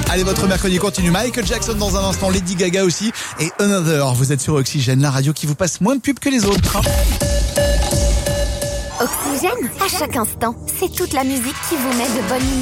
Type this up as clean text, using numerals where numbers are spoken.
Allez, votre mercredi continue. Michael Jackson dans un instant, Lady Gaga aussi et Another. Vous êtes sur Oxygène, la radio qui vous passe moins de pubs que les autres. Oxygène, à chaque instant, c'est toute la musique qui vous met de bonne humeur.